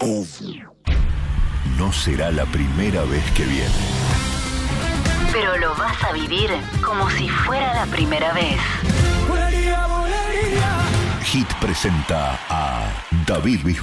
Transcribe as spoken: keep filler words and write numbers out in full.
No será la primera vez que viene, pero lo vas a vivir como si fuera la primera vez. Hit presenta a David Bisbal.